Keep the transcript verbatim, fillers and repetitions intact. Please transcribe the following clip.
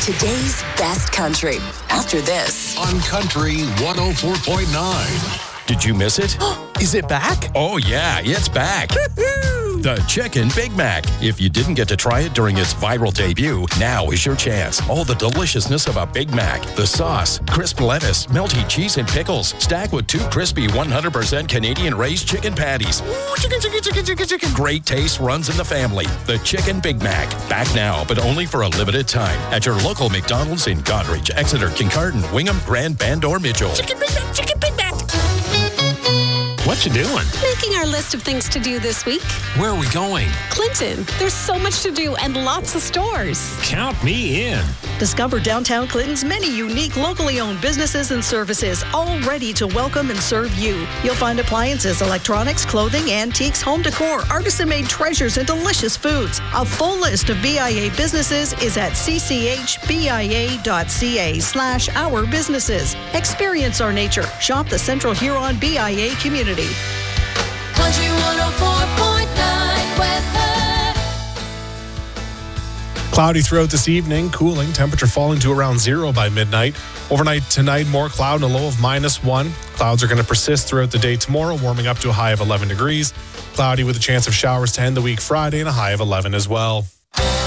today's best country. After this. On Country one oh four point nine. Did you miss it? Is it back? Oh, yeah, it's back. The Chicken Big Mac. If you didn't get to try it during its viral debut, now is your chance. All the deliciousness of a Big Mac. The sauce, crisp lettuce, melty cheese, and pickles. Stacked with two crispy one hundred percent Canadian-raised chicken patties. Ooh, chicken, chicken, chicken, chicken, chicken. Great taste runs in the family. The Chicken Big Mac. Back now, but only for a limited time. At your local McDonald's in Goderich, Exeter, Kincardine, Wingham, Grand Bend, or Mitchell. Chicken Big Mac, Chicken Big Mac. What you doing? Making our list of things to do this week. Where are we going? Clinton. There's so much to do and lots of stores. Count me in. Discover downtown Clinton's many unique locally owned businesses and services, all ready to welcome and serve you. You'll find appliances, electronics, clothing, antiques, home decor, artisan-made treasures, and delicious foods. A full list of B I A businesses is at cchbia.ca slash our businesses. Experience our nature. Shop the Central Huron B I A community. Country one oh four point nine weather. Cloudy throughout this evening, cooling, temperature falling to around zero by midnight. Overnight tonight, more cloud and a low of minus one. Clouds are going to persist throughout the day tomorrow, warming up to a high of eleven degrees. Cloudy with a chance of showers to end the week Friday and a high of eleven as well.